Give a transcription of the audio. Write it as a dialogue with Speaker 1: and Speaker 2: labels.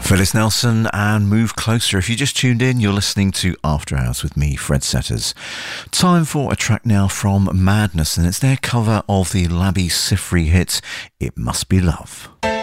Speaker 1: Phyllis Nelson and Move Closer. If you just tuned in, you're listening to After Hours with me, Fred Setters. Time for a track now from Madness, and it's their cover of the Labi Siffre hit, It Must Be Love.